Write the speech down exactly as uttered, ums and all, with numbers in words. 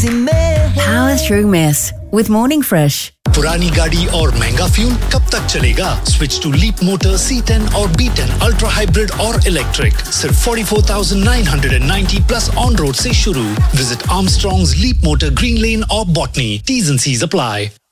easy mess. Power through mess with Morning Fresh. पुरानी गाड़ी और महंगा फ्यूल कब तक चलेगा? Switch to Leap Motor C ten और B ten Ultra Hybrid और Electric. सिर्फ forty-four thousand nine hundred ninety plus on road से शुरू. Visit Armstrong's Leap Motor Green Lane or Botany. T's and C's apply.